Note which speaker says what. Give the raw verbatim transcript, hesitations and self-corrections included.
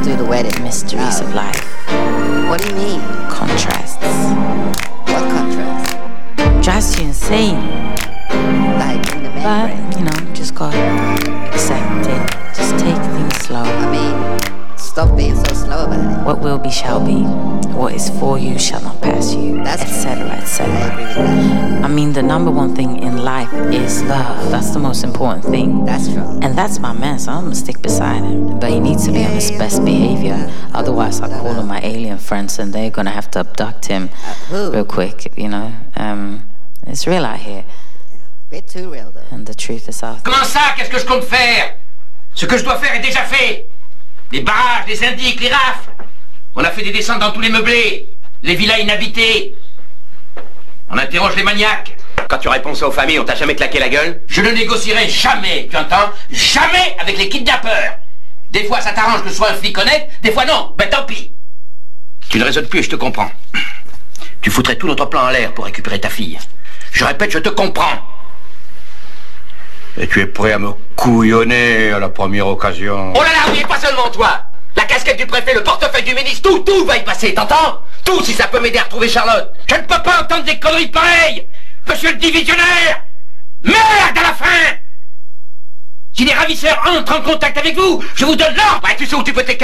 Speaker 1: don't do the wedding.
Speaker 2: Mysteries
Speaker 1: no.
Speaker 2: of life.
Speaker 1: What do you mean?
Speaker 2: Contrasts.
Speaker 1: What contrast?
Speaker 2: Drives you insane.
Speaker 1: Like in the
Speaker 2: But,
Speaker 1: membrane.
Speaker 2: you know, just gotta accept it. Just take things slow.
Speaker 1: I mean, stop being so slow about it.
Speaker 2: What will be shall be. What is for you shall not pass you.
Speaker 1: That's
Speaker 2: Etc.
Speaker 1: I agree
Speaker 2: Etc.
Speaker 1: with that.
Speaker 2: I mean, the number one thing in life is love. That's the most important thing.
Speaker 1: That's true.
Speaker 2: And that's my man, so I'm gonna stick beside him. But he needs to be on his best behavior. Otherwise, I'll call on my alien friends and they're gonna have to abduct him
Speaker 1: Uh, who?
Speaker 2: real quick, you know. Um, it's real out here.
Speaker 1: Bit too real though.
Speaker 2: And the truth is out.
Speaker 3: Comment ça? Qu'est-ce que je compte faire? Ce que je dois faire est déjà fait. Les barrages, les indiques, les rafles. On a fait des descentes dans tous les meublés, les villas inhabitées. On interroge les maniaques.
Speaker 4: Quand tu réponds ça aux familles, on t'a jamais claqué la gueule?
Speaker 3: Je ne négocierai jamais, tu entends? Jamais avec les kidnappeurs. Des fois ça t'arrange que je sois un flic honnête, des fois non, ben tant pis. Tu ne raisonnes plus, je te comprends. Tu foutrais tout notre plan en l'air pour récupérer ta fille. Je répète, je te comprends.
Speaker 4: Et tu es prêt à me couillonner à la première occasion?
Speaker 3: Oh là là, oui, et pas seulement toi. La casquette du préfet, le portefeuille du ministre, tout, tout va y passer, t'entends? Tout, si ça peut m'aider à retrouver Charlotte. Je ne peux pas entendre des conneries pareilles. Monsieur le divisionnaire. Merde à la fin. Si les ravisseurs entrent en contact avec vous, je vous donne l'ordre. Ouais, tu sais où tu peux te les